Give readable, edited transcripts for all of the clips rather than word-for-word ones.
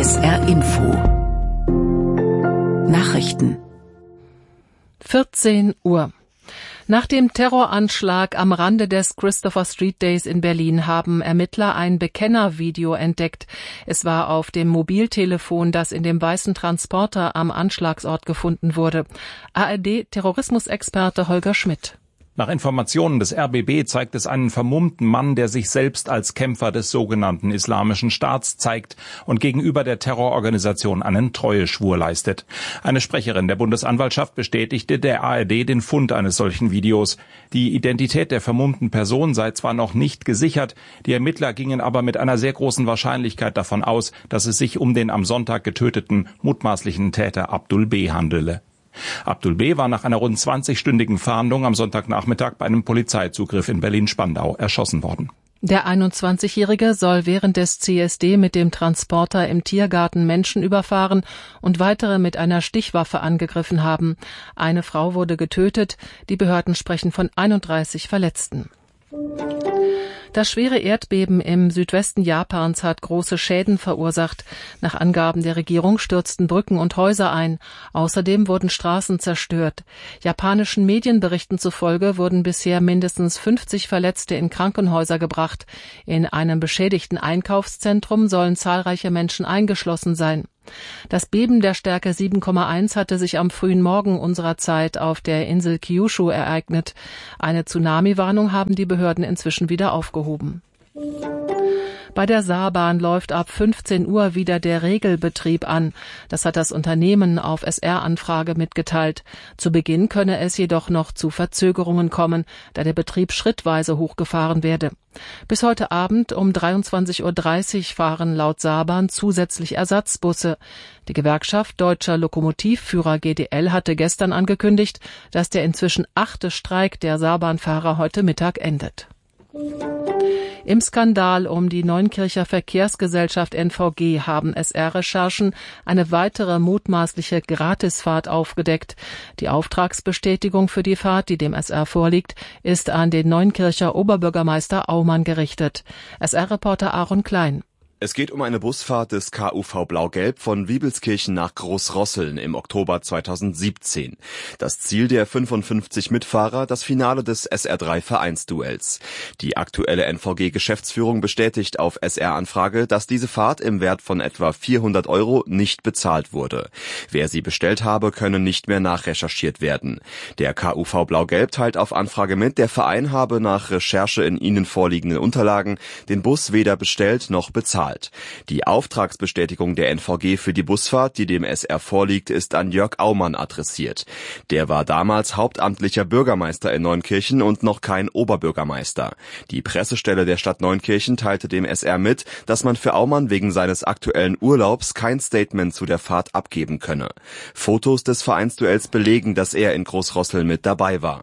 SR Info Nachrichten 14 Uhr. Nach dem Terroranschlag am Rande des Christopher Street Days in Berlin haben Ermittler ein Bekennervideo entdeckt. Es war auf dem Mobiltelefon, das in dem weißen Transporter am Anschlagsort gefunden wurde. ARD-Terrorismusexperte Holger Schmidt. Nach Informationen des RBB zeigt es einen vermummten Mann, der sich selbst als Kämpfer des sogenannten Islamischen Staats zeigt und gegenüber der Terrororganisation einen Treueschwur leistet. Eine Sprecherin der Bundesanwaltschaft bestätigte der ARD den Fund eines solchen Videos. Die Identität der vermummten Person sei zwar noch nicht gesichert, die Ermittler gingen aber mit einer sehr großen Wahrscheinlichkeit davon aus, dass es sich um den am Sonntag getöteten mutmaßlichen Täter Abdul B. handele. Abdul B. war nach einer rund 20-stündigen Fahndung am Sonntagnachmittag bei einem Polizeizugriff in Berlin-Spandau erschossen worden. Der 21-Jährige soll während des CSD mit dem Transporter im Tiergarten Menschen überfahren und weitere mit einer Stichwaffe angegriffen haben. Eine Frau wurde getötet, die Behörden sprechen von 31 Verletzten. Das schwere Erdbeben im Südwesten Japans hat große Schäden verursacht. Nach Angaben der Regierung stürzten Brücken und Häuser ein. Außerdem wurden Straßen zerstört. Japanischen Medienberichten zufolge wurden bisher mindestens 50 Verletzte in Krankenhäuser gebracht. In einem beschädigten Einkaufszentrum sollen zahlreiche Menschen eingeschlossen sein. Das Beben der Stärke 7,1 hatte sich am frühen Morgen unserer Zeit auf der Insel Kyushu ereignet. Eine Tsunami-Warnung haben die Behörden inzwischen wieder aufgehoben. Bei der Saarbahn läuft ab 15 Uhr wieder der Regelbetrieb an. Das hat das Unternehmen auf SR-Anfrage mitgeteilt. Zu Beginn könne es jedoch noch zu Verzögerungen kommen, da der Betrieb schrittweise hochgefahren werde. Bis heute Abend um 23:30 Uhr fahren laut Saarbahn zusätzlich Ersatzbusse. Die Gewerkschaft Deutscher Lokomotivführer GDL hatte gestern angekündigt, dass der inzwischen 8. Streik der Saarbahnfahrer heute Mittag endet. Im Skandal um die Neunkircher Verkehrsgesellschaft NVG haben SR-Recherchen eine weitere mutmaßliche Gratisfahrt aufgedeckt. Die Auftragsbestätigung für die Fahrt, die dem SR vorliegt, ist an den Neunkircher Oberbürgermeister Aumann gerichtet. SR-Reporter Aaron Klein. Es geht um eine Busfahrt des KUV Blau-Gelb von Wiebelskirchen nach Großrosseln im Oktober 2017. Das Ziel der 55 Mitfahrer, das Finale des SR3-Vereinsduells. Die aktuelle NVG-Geschäftsführung bestätigt auf SR-Anfrage, dass diese Fahrt im Wert von etwa 400 € nicht bezahlt wurde. Wer sie bestellt habe, könne nicht mehr nachrecherchiert werden. Der KUV Blau-Gelb teilt auf Anfrage mit, der Verein habe nach Recherche in ihnen vorliegenden Unterlagen den Bus weder bestellt noch bezahlt. Die Auftragsbestätigung der NVG für die Busfahrt, die dem SR vorliegt, ist an Jörg Aumann adressiert. Der war damals hauptamtlicher Bürgermeister in Neunkirchen und noch kein Oberbürgermeister. Die Pressestelle der Stadt Neunkirchen teilte dem SR mit, dass man für Aumann wegen seines aktuellen Urlaubs kein Statement zu der Fahrt abgeben könne. Fotos des Vereinsduells belegen, dass er in Großrosseln mit dabei war.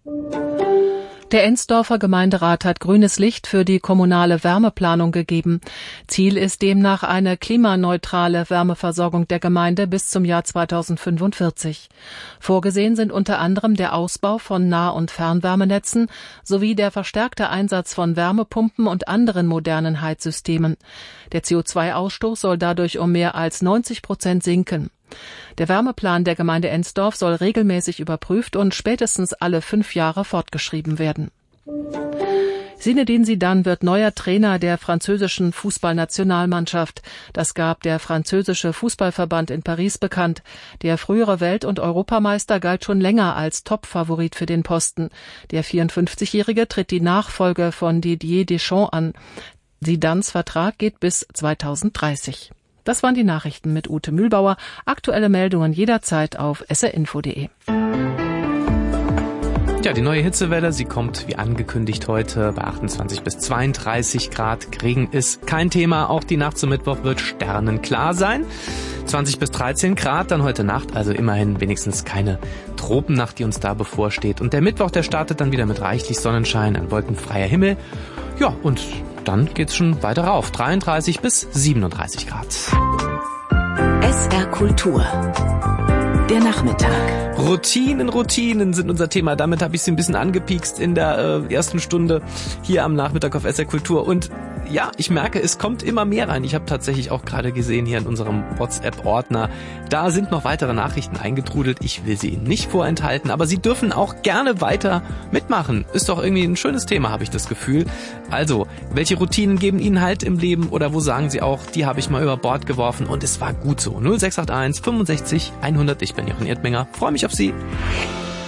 Der Ensdorfer Gemeinderat hat grünes Licht für die kommunale Wärmeplanung gegeben. Ziel ist demnach eine klimaneutrale Wärmeversorgung der Gemeinde bis zum Jahr 2045. Vorgesehen sind unter anderem der Ausbau von Nah- und Fernwärmenetzen sowie der verstärkte Einsatz von Wärmepumpen und anderen modernen Heizsystemen. Der CO2-Ausstoß soll dadurch um mehr als 90% sinken. Der Wärmeplan der Gemeinde Ensdorf soll regelmäßig überprüft und spätestens alle 5 Jahre fortgeschrieben werden. Zinedine Zidane wird neuer Trainer der französischen Fußballnationalmannschaft. Das gab der französische Fußballverband in Paris bekannt. Der frühere Welt- und Europameister galt schon länger als Top-Favorit für den Posten. Der 54-Jährige tritt die Nachfolge von Didier Deschamps an. Zidanes Vertrag geht bis 2030. Das waren die Nachrichten mit Ute Mühlbauer. Aktuelle Meldungen jederzeit auf srinfo.de. Ja, die neue Hitzewelle, sie kommt wie angekündigt heute bei 28 bis 32 Grad. Regen ist kein Thema. Auch die Nacht zum Mittwoch wird sternenklar sein. 20 bis 13 Grad dann heute Nacht, also immerhin wenigstens keine Tropennacht, die uns da bevorsteht. Und der Mittwoch, der startet dann wieder mit reichlich Sonnenschein, ein wolkenfreier Himmel. Ja, und dann geht's schon weiter rauf. 33 bis 37 Grad. SR Kultur. Der Nachmittag. Routinen sind unser Thema. Damit habe ich Sie ein bisschen angepiekst in der ersten Stunde hier am Nachmittag auf SR Kultur. Und ja, ich merke, es kommt immer mehr rein. Ich habe tatsächlich auch gerade gesehen hier in unserem WhatsApp-Ordner, da sind noch weitere Nachrichten eingetrudelt. Ich will sie Ihnen nicht vorenthalten, aber Sie dürfen auch gerne weiter mitmachen. Ist doch irgendwie ein schönes Thema, habe ich das Gefühl. Also, welche Routinen geben Ihnen Halt im Leben oder wo sagen Sie auch, die habe ich mal über Bord geworfen und es war gut so. 0681 65 100. Ich bin Jochen Erdminger. Freue mich auf Sie.